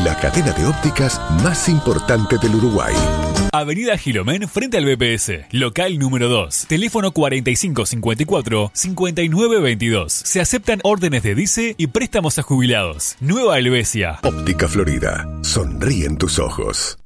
la cadena de ópticas más importante del Uruguay. Avenida Gilomén frente al BPS, local número 2, teléfono 4554-5922. Se aceptan órdenes de DICE y préstamos a jubilados. Nueva Helvecia. Óptica Florida, sonríen tus ojos.